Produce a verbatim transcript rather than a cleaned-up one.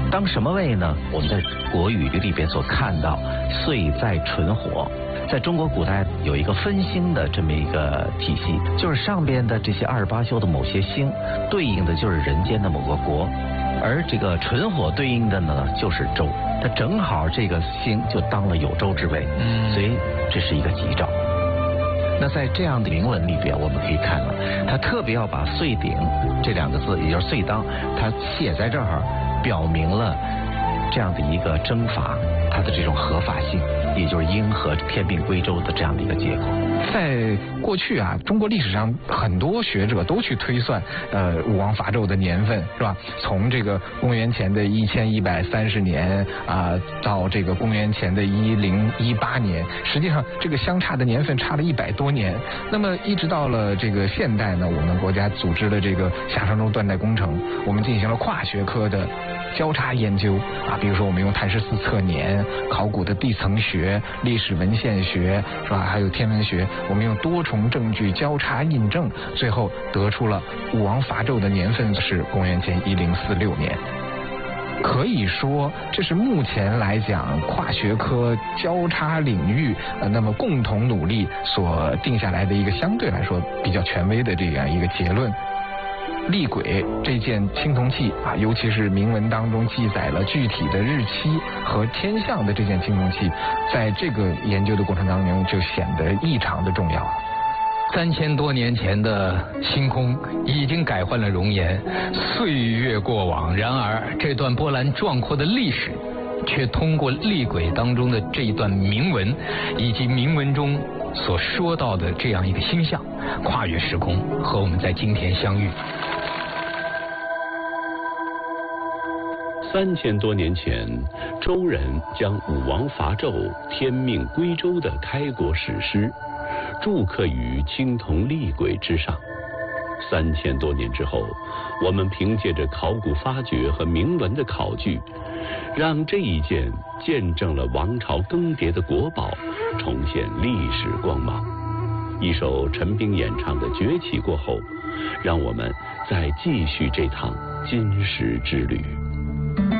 当什么谓呢？我们在国语里边所看到岁在纯火，在中国古代有一个分星的这么一个体系，就是上边的这些二十八宿的某些星，对应的就是人间的某个国，而这个纯火对应的呢就是周，它正好这个星就当了有周之位，嗯，所以这是一个吉兆。那在这样的铭文里边，我们可以看到，它特别要把岁鼎这两个字，也就是岁当，它写在这儿，表明了这样的一个征伐它的这种合法性，也就是应和天命归周的这样的一个结果。 在过去啊，中国历史上很多学者都去推算呃武王伐纣的年份，是吧？从这个公元前的一千一百三十年啊、呃，到这个公元前的一零一八年，实际上这个相差的年份差了一百多年。那么一直到了这个现代呢，我们国家组织了这个夏商周断代工程，我们进行了跨学科的交叉研究啊，比如说我们用碳十四测年、考古的地层学、历史文献学，是吧？还有天文学，我们用多重证据交叉印证，最后得出了武王伐纣的年份是公元前一零四六年。可以说，这是目前来讲跨学科交叉领域呃，那么共同努力所定下来的一个相对来说比较权威的这样一个结论。厉鬼这件青铜器啊，尤其是铭文当中记载了具体的日期和天象的这件青铜器，在这个研究的过程当中就显得异常的重要。 三千多年前的星空已经改换了容颜，岁月过往，然而这段波澜壮阔的历史却通过厉鬼当中的这一段铭文，以及铭文中所说到的这样一个星象，跨越时空和我们在今天相遇。 三千多年前，周人将武王伐纣、天命归周的开国史诗铸刻于青铜厉鬼之上。三千多年之后，我们凭借着考古发掘和铭文的考据，让这一件见证了王朝更迭的国宝重现历史光芒。一首陈冰演唱的《崛起》过后，让我们再继续这趟金石之旅。